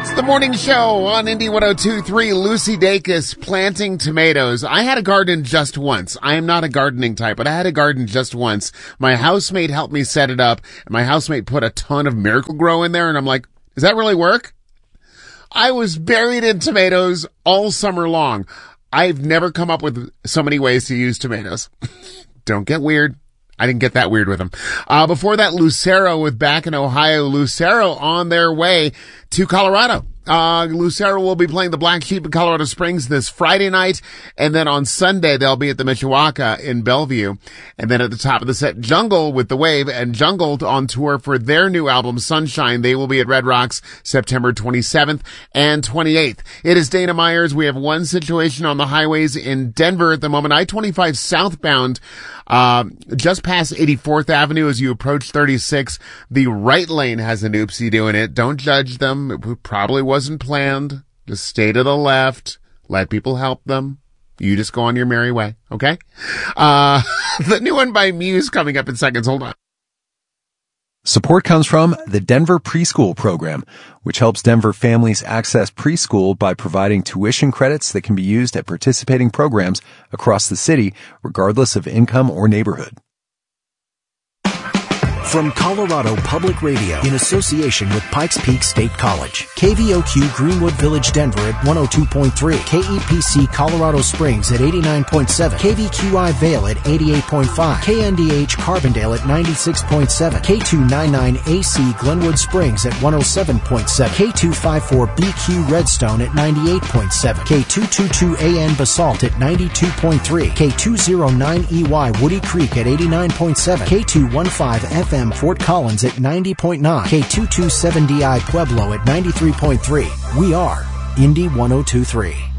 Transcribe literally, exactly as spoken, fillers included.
The morning show on Indy one oh two point three. Lucy Dacus planting tomatoes. I had a garden just once. I am not a gardening type, but I had a garden just once. My housemate helped me set it up, and my housemate put a ton of Miracle-Gro in there, and I'm like, does that really work? I was buried in tomatoes all summer long. I've never come up with so many ways to use tomatoes. Don't get weird. I didn't get that weird with them. Uh, before that, Lucero with Back in Ohio. Lucero on their way to Colorado. Uh, Lucero will be playing the Black Sheep in Colorado Springs this Friday night. And then on Sunday, they'll be at the Mishawaka in Bellevue. And then at the top of the set, Jungle with The Wave, and Jungle on tour for their new album, Sunshine. They will be at Red Rocks September twenty-seventh and twenty-eighth. It is Dana Myers. We have one situation on the highways in Denver at the moment. I twenty-five southbound, uh, just past eighty-fourth Avenue as you approach thirty-six. The right lane has an oopsie doing it. Don't judge them. It probably wasn't planned. Just stay to the left. Let people help them. You just go on your merry way, okay? Uh, the new one by Muse coming up in seconds. Hold on. Support comes from the Denver Preschool Program, which helps Denver families access preschool by providing tuition credits that can be used at participating programs across the city, regardless of income or neighborhood. From Colorado Public Radio, in association with Pikes Peak State College, K V O Q Greenwood Village, Denver at one oh two point three, K E P C Colorado Springs at eighty-nine point seven, K V Q I Vail at eighty-eight point five, K N D H Carbondale at ninety-six point seven, K two ninety-nine A C Glenwood Springs at one oh seven point seven, K two fifty-four B Q Redstone at ninety-eight point seven, K two twenty-two A N Basalt at ninety-two point three, K two oh nine E Y Woody Creek at eighty-nine point seven, K two fifteen F M Fort Collins at ninety point nine, K two twenty-seven D I Pueblo at ninety-three point three. We are Indy one oh two point three.